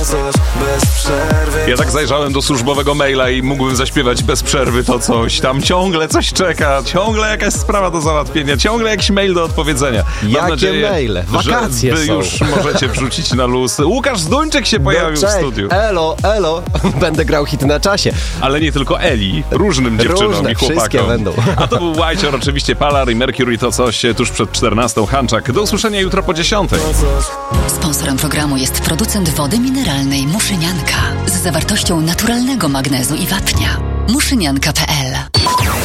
coś bez przerwy. Ja tak zajrzałem do służbowego maila i mógłbym zaśpiewać bez przerwy to coś. Tam ciągle coś czeka, ciągle jakaś sprawa do załatwienia, ciągle jakiś mail do odpowiedzenia. Mam Jakie nadzieję, maile? Wakacje że wy są. już możecie wrzucić na luz. Łukasz Zduńczyk się pojawił w studiu. Elo, będę grał hit na czasie. Ale nie tylko Eli, różnym dziewczynom Różne, i wszystkie chłopakom. będą. A to był Whitehor, oczywiście Palar i Mercury to coś tuż przed 14. Hanczak. Do usłyszenia jutro po 10. Sponsorem programu jest producent wody mineralnej Muszynianka z zawartością naturalnego magnezu i wapnia. Muszynianka.pl